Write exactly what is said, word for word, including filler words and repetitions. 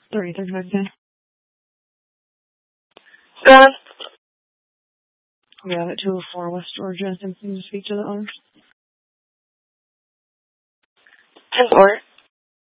thirty, thirty-five, ten. Go on. We have at two oh four West Georgia. Attempting to speak to the owners. ten four.